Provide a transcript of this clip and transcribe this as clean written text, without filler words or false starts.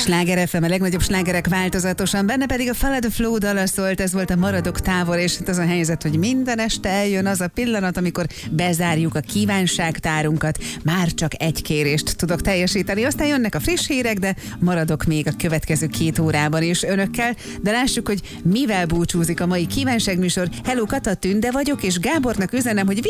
Sláger FM, a legnagyobb slágerek változatosan, benne pedig a Follow the Flow dala szólt, ez volt a Maradok távol, és az a helyzet, hogy minden este eljön az a pillanat, amikor bezárjuk a kívánságtárunkat, már csak egy kérést tudok teljesíteni, aztán jönnek a friss hírek, de maradok még a következő 2 órában is önökkel, de lássuk, hogy mivel búcsúzik a mai kívánságműsor. Hello, Kata Tünde vagyok, és Gábornak üzenem, hogy